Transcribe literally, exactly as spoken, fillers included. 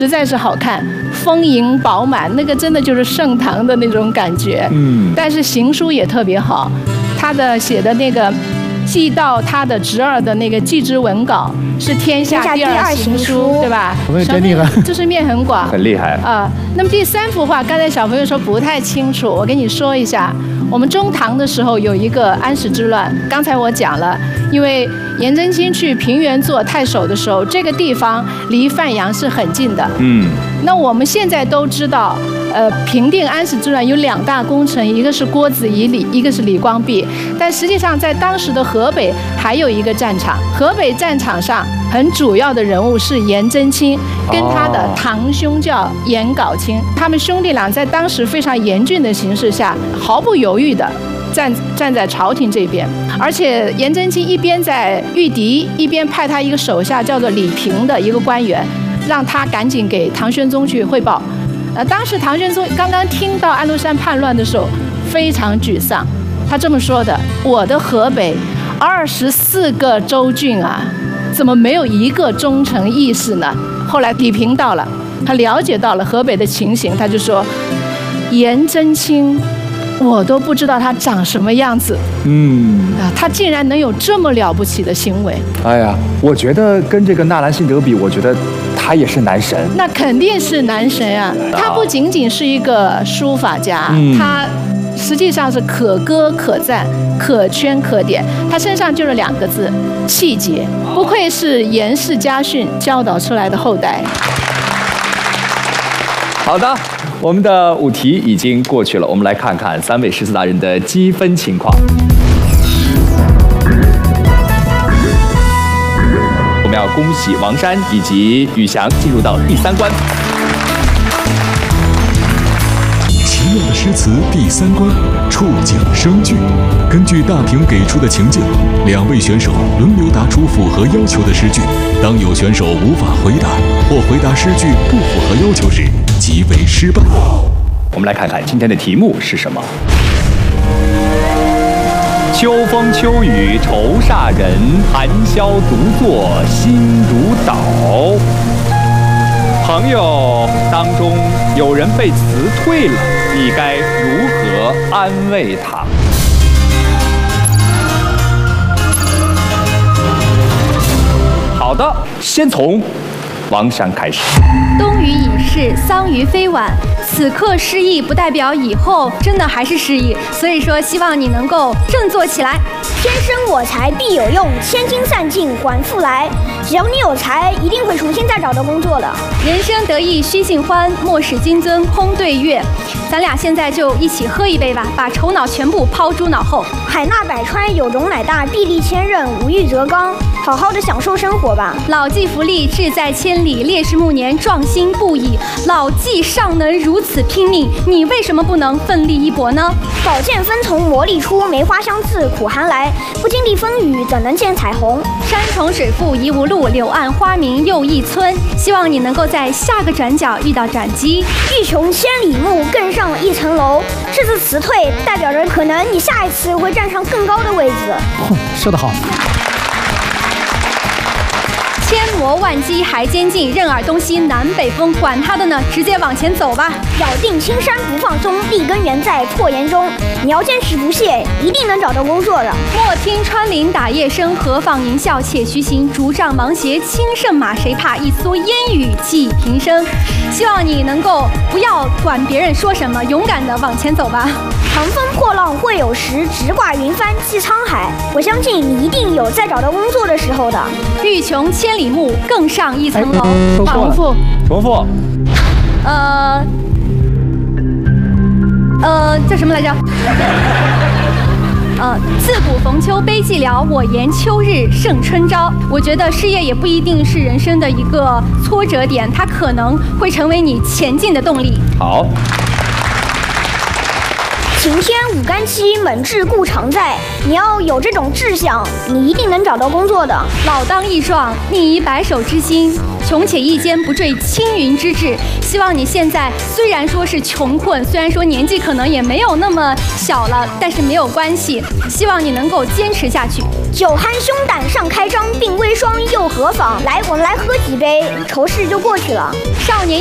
实在是好看，丰盈饱满，那个真的就是盛唐的那种感觉。嗯，但是行书也特别好，他的写的那个寄到他的侄儿的那个祭之文稿是天下第二行书，对吧？ 小朋友真厉害， 就是面很广， 很厉害啊、呃。那么第三幅画，刚才小朋友说不太清楚，我跟你说一下。我们中唐的时候有一个安史之乱，刚才我讲了，因为颜真卿去平原做太守的时候，这个地方离范阳是很近的。嗯，那我们现在都知道，呃，平定安史之乱有两大功臣，一个是郭子仪李，一个是李光弼。但实际上在当时的河北还有一个战场，河北战场上很主要的人物是颜真卿跟他的堂兄叫颜杲卿，他们兄弟俩在当时非常严峻的形势下，毫不犹豫的站站在朝廷这边，而且颜真卿一边在御敌，一边派他一个手下叫做李平的一个官员，让他赶紧给唐玄宗去汇报。呃，当时唐玄宗刚刚听到安禄山叛乱的时候，非常沮丧，他这么说的：“我的河北二十四个州郡啊，怎么没有一个忠诚义士呢？”后来李平到了，他了解到了河北的情形，他就说：“颜真卿，我都不知道他长什么样子。嗯啊，他竟然能有这么了不起的行为。 哎呀，我觉得跟这个纳兰性德比，我觉得他也是男神。 那肯定是男神啊！他不仅仅是一个书法家，嗯、他实际上是可歌可赞、可圈可点。他身上就是两个字：气节。不愧是颜氏家训教导出来的后代。 好的。我们的五题已经过去了，我们来看看三位诗词达人的积分情况。我们要恭喜王珊以及宇翔进入到第三关。 奇妙的诗词第三关，触景生句。根据大屏给出的情境，两位选手轮流答出符合要求的诗句。当有选手无法回答或回答诗句不符合要求时，即为失败。 我们来看看今天的题目是什么。秋风秋雨愁煞人，谈宵独坐心如岛。朋友当中有人被辞退了，你该如何安慰他？好的，先从王珊开始。 冬雨已逝，桑榆非晚。此刻失意不代表以后真的还是失意，所以说希望你能够振作起来。 天生我材必有用，千金散尽还复来。只要你有才，一定会重新再找到工作的。 人生得意须尽欢，莫使金樽空对月。咱俩现在就一起喝一杯吧，把愁恼全部抛诸脑后。 海纳百川，有容乃大，臂力千仞，无欲则刚。好好的享受生活吧。 老骥伏枥，志在千里；烈士暮年，壮心不已。老骥尚能如此拼命，你为什么不能奋力一搏呢？ 宝剑锋从磨砺出，梅花香自苦寒来。不经历风雨，怎能见彩虹？ 山重水复疑无路，柳暗花明又一村。希望你能够在下个转角遇到转机。 欲穷千里目，更上一层楼。这次辞退代表着可能你下一次会站上更高的位置。 哦，说得好。 千磨万击还坚劲，任尔东西南北风，管他的呢，直接往前走吧。 咬定青山不放松，立根原在破岩中。你要坚持不懈，一定能找到工作的。 莫听穿林打叶声，何妨吟啸且徐行。竹杖芒鞋轻胜马，谁怕一蓑烟雨寄平生。希望你能够不要管别人说什么，勇敢的往前走吧。 长风破浪会有时，直挂云帆济沧海。我相信你一定有在找到工作的时候的。 欲穷千里目，更上一层楼。 重复， 重复。 呃呃，叫什么来着？呃，自古逢秋悲寂寥，我言秋日胜春朝。我觉得事业也不一定是人生的一个挫折点，它可能会成为你前进的动力。 好。 晴天五竿期，猛志固常在。你要有这种志向，你一定能找到工作的。 老当益壮，宁以百手之心， 穷且益坚，不坠青云之志。希望你现在虽然说是穷困，虽然说年纪可能也没有那么小了，但是没有关系，希望你能够坚持下去。 酒酣胸胆尚开张，鬓微霜又何妨？来，我们来喝几杯，愁事就过去了。 少年